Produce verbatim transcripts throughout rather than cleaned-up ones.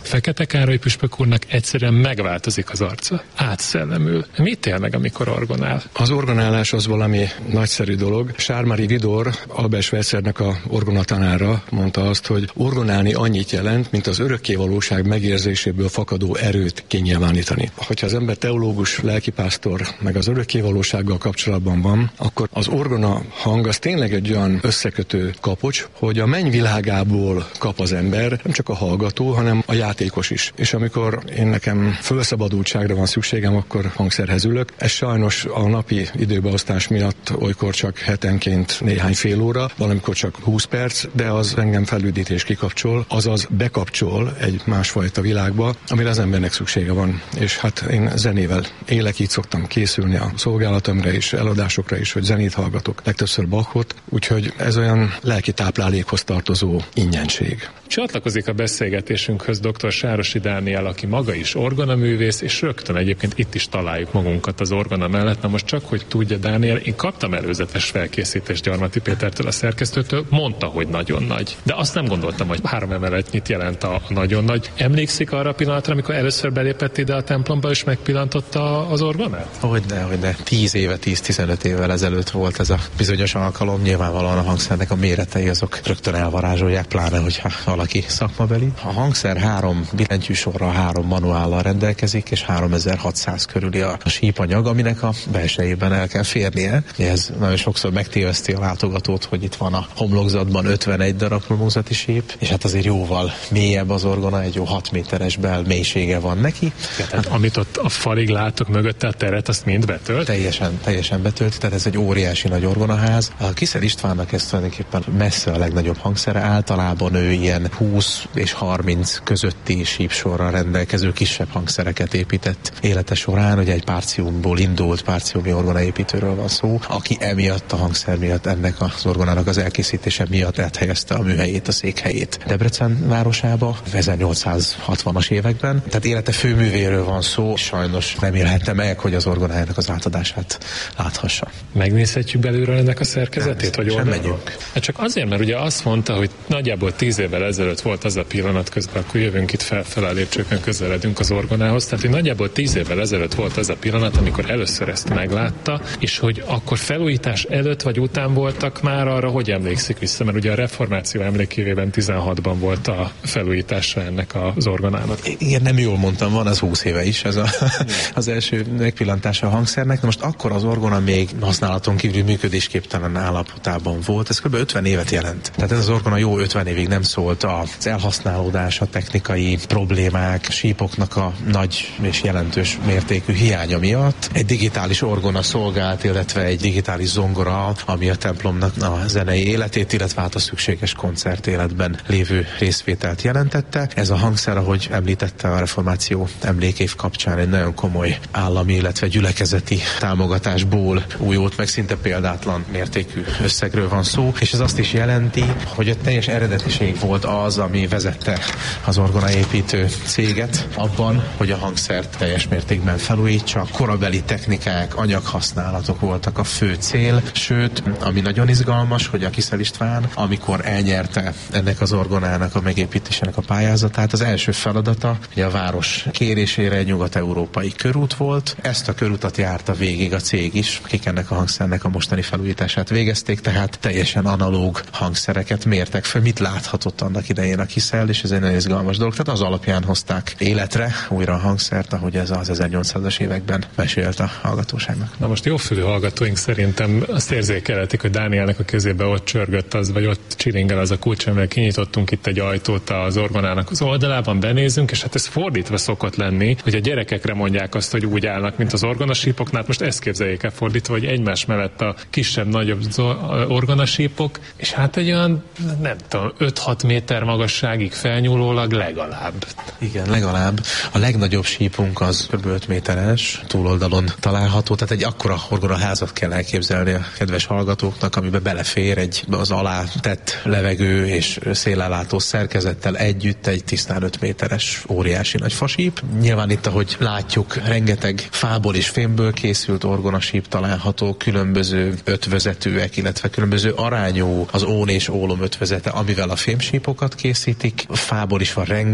Fekete Károly püspök úrnak egyszerűen megváltozik az arca. Átszellemül. Mit él meg, amikor orgonál? Az orgonálás az valami nagyszerű dolog. Sármári Vidor, Albert Schweitzernek a orgonatanára mondta azt, hogy orgonálni annyit jelent, mint az örökkévalóság megérzéséből fakadó erőt kinyilvánítani. Hogyha az ember teológus, lelkipásztor, meg az örökkévalósággal kapcsolatban van, akkor az orgona hang az tényleg egy olyan összekötő kapocs, hogy a mennyvilágából kap az ember, nem csak a hallgató, hanem a játékos is. És amikor én nekem fölszabadultságra van szükségem, akkor hangszerhez ülök. Ez sajnos a napi időbeosztás miatt olykor csak hetenként néhány fél óra, valamikor csak húsz perc, de az engem felüdítés kikapcsol, azaz bekapcsol egy másfajta világba, amire az embernek szüksége van. És hát én zenével élek, így szoktam készülni a szolgálatomra is, eladásokra is, hogy zenét hallgatok, legtöbbször Bachot, úgyhogy ez olyan lelki táplálékhoz tartozó ingyenség. Csatlakozik a beszélgetésünkhöz dr. Sárosi Dániel, aki maga is orgonaművész, és rögtön egyébként itt is találjuk magunkat az orgona mellett. Na most csak, hogy tudja Dániel, én kaptam előzetes felkészítést Gyarmati Pétertől, a szerkesztőtől, mondta, hogy nagyon nagy. De azt nem gondoltam, hogy három emeletnyit jelent a nagyon nagy. Emlékszik arra a pillanatra, amikor először belépett ide a templomba, és megpillantotta az orgonát? Hogyne, hogyne. tíz éve, tíz-tizenöt évvel ezelőtt volt ez a bizonyos alkalom. Nyilvánvalóan a hangszernek a méretei azok rögtön elvarázsolják, pláne, hogyha valaki szakmabeli. A hangszer három billentyűsorral, három manuállal rendelkezik, és háromezer-hatszáz körüli a sípanyag, aminek a belsejében el kell férnie. Ez nagyon sokszor megtéveszti a látogatót, hogy itt van a homlokzatban ötvenegy darab homlokzati síp, és hát azért jóval mélyebb az orgona, egy jó hat méteres bel mélysége van neki. Tehát, amit ott a falig látok mögötte, a teret, azt mind betölt? Teljesen, teljesen betölt, tehát ez egy óriási nagy orgonaház. A Kiszel Istvánnak ez tulajdonképpen messze a legnagyobb hangszere, általában ő ilyen húsz és harminc közötti sípsorral rendelkező kisebb hangszereket épített élete során, ugye egy párciumból indult párciumi orgonaépítőről van szó, aki emiatt a hangszer miatt, ennek az orgonának az elkészítése miatt áthelyezte a műhelyét, a székhelyét Debrecen városába ezernyolcszázhatvanas években. Tehát élete főművéről van szó, sajnos nem élhette meg, hogy az orgonájának az átadását láthassa. Megnézhetjük belülről ennek a szerkezetét, vagy sem megyünk? Hát csak azért, mert ugye azt mondta, hogy nagyjából tíz évvel ezelőtt volt az a pillanat, közben akkor jövünk itt felfele a lépcsőkön, közeledünk az orgonához, tehát hogy nagyjából tíz évvel ezelőtt volt az a pillanat, amikor először ezt meglátta, és hogy akkor felújítás előtt vagy után voltak már arra, hogy emlékszik vissza, mert ugye a reformáció emlékévében tizenhatban volt a felújítása ennek az orgonának. Igen, nem jól mondtam, van az húsz éve is ez a, az első megpillantása a hangszernek. Na most akkor az orgona még használaton kívül működésképtelen állapotában volt. Ez kb. ötven évet jelent. Tehát ez az orgona jó ötven évig nem szólt az elhasználódás, a technikai problémák, sípoknak a nagy és jelentős mértékű hiánya miatt. Egy digitális orgona szolgált, illetve egy digitális zongora, ami a templomnak a zenei életét, illetve hát a szükséges koncert életben lévő részvételt jelentette. Ez a hangszer, ahogy említette, a reformáció emlékév kapcsán egy nagyon komoly állami, illetve gyülekezeti támogatásból újult meg, szinte példátlan mértékű összegről van szó, és ez azt is jelenti, hogy a teljes eredetiség volt az, ami vezette az orgonaépítő céget abban, hogy a hangszert teljes mértékben felújítsa. Korabeli technikák, anyaghasználatok voltak a fő cél, sőt, ami nagyon izgalmas, hogy a Kiszel István, amikor elnyerte ennek az orgonának a megépítésének a pályázatát, az első feladata, hogy a város kérésére egy nyugat-európai körút volt. Ezt a körutat járta végig a cég is, akik ennek a hangszernek a mostani felújítását végezték, tehát teljesen analóg hangszereket mértek fel, mit láthatott annak idején a Kiszel, és ez egy nagyon izgalmas dolog. Tehát az alapján hozták életre újra a hangszert, ahogy ez az ezernyolcszázas években mesélt a hallgatóságnak. Na most jófülű hallgatóink szerintem azt érzékelhetik, hogy Dánielnek a kezébe ott csörgött az, vagy ott csiringel az a kulcs, amivel kinyitottunk itt egy ajtót az orgonának az oldalában, benézünk, és hát ez fordítva szokott lenni, hogy a gyerekekre mondják azt, hogy úgy állnak, mint az orgonasípoknál. Most ezt képzeljék el fordítva, hogy egymás mellett a kisebb-nagyobb orgonasípok, és hát egy olyan, nem tudom, öt-hat méter magasságig felnyúlólag legalább. Igen, legalább. A legnagyobb sípunk az kb. öt méteres, túloldalon található, tehát egy akkora orgonaházat kell elképzelni a kedves hallgatóknak, amiben belefér egy az alá tett levegő és szélellátó szerkezettel együtt egy tisztán öt méteres óriási nagy fasíp. Nyilván itt, ahogy látjuk, rengeteg fából és fémből készült orgonasíp található, különböző ötvözetűek, illetve különböző arányú az ón és ólom ötvözete, amivel a fémsípokat készítik. Fából is van rengeteg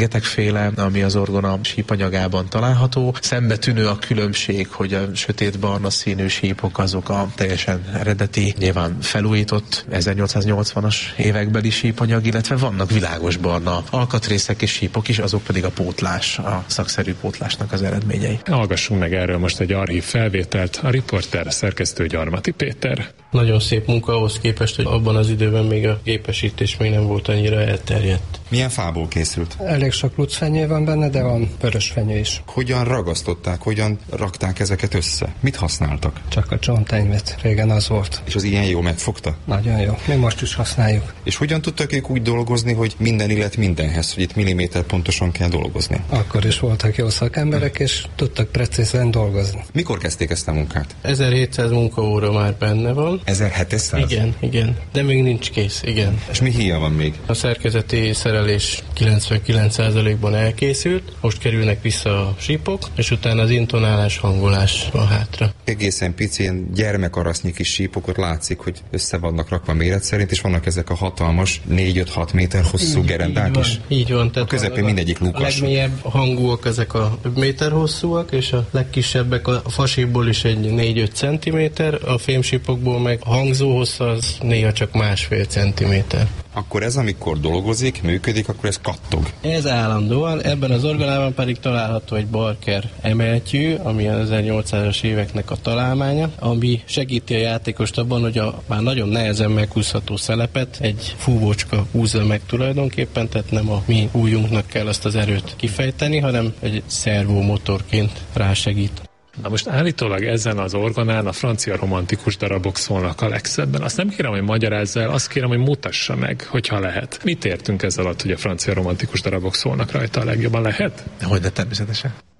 rengetegféle, ami az orgona sípanyagában található. Szembetűnő a különbség, hogy a sötétbarna színű sípok azok a teljesen eredeti, nyilván felújított ezernyolcszáznyolcvanas évekbeli sípanyag, illetve vannak világosbarna alkatrészek és sípok is, azok pedig a pótlás, a szakszerű pótlásnak az eredményei. Hallgassunk meg erről most egy archív felvételt, a riporter szerkesztő Gyarmati Péter. Nagyon szép munka ahhoz képest, hogy abban az időben még a gépesítés még nem volt annyira elterjedt. Milyen fából készült? Elég sok lucfenyő van benne, de van vörösfenyő is. Hogyan ragasztották, hogyan rakták ezeket össze? Mit használtak? Csak a csontenyvet. Régen az volt. És az ilyen jó megfogta? Nagyon jó. Mi most is használjuk. És hogyan tudtak ők úgy dolgozni, hogy minden illet mindenhez, hogy itt milliméter pontosan kell dolgozni? Akkor is voltak jó szakemberek, és tudtak precízen dolgozni. Mikor kezdték ezt a munkát? ezerhétszáz munkaóra már benne van. ezerhétszáz? Igen, igen. De még nincs kész, igen. És mi híja van még? A szerkezeti szerelés kilencvenkilenc százalékban elkészült, most kerülnek vissza a sípok, és utána az intonálás, hangolás van hátra. Egészen pici, ilyen gyermekarasznyi kis sípokot látszik, hogy össze vannak rakva méret szerint, és vannak ezek a hatalmas négy-öt-hat méter hosszú így, gerendák így van, is. Így van. Tehát a közepén mindegyik lukas. A legmélyebb hangúak ezek a több méter hosszúak, és a legkisebbek a fasíból is egy négy-öt centiméter, a fémsípokból meg a hangzó hossza az néha csak másfél centiméter. Akkor ez, amikor dolgozik, működik, akkor ez kattog. Ez állandóan, ebben az orgonában pedig található egy Barker emeltyű, ami az ezernyolcszázas éveknek a találmánya, ami segíti a játékost abban, hogy a már nagyon nehezen meghúzható szelepet egy fúvócska húzza meg tulajdonképpen, tehát nem a mi ujjunknak kell azt az erőt kifejteni, hanem egy szervomotorként rásegít. Na most állítólag ezen az orgonán a francia romantikus darabok szólnak a legszebben. Azt nem kérem, hogy magyarázza el, azt kérem, hogy mutassa meg, hogyha lehet. Mit értünk ezzel alatt, hogy a francia romantikus darabok szólnak rajta a legjobban? Lehet? Hogyne, természetesen.